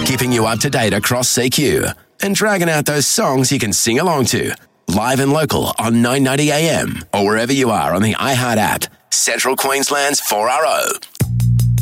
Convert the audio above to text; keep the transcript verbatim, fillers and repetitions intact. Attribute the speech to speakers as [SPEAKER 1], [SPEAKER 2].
[SPEAKER 1] keeping you up to date across C Q and dragging out those songs you can sing along to. Live and local on nine ninety A M or wherever you are on the iHeart app. Central Queensland's four R O.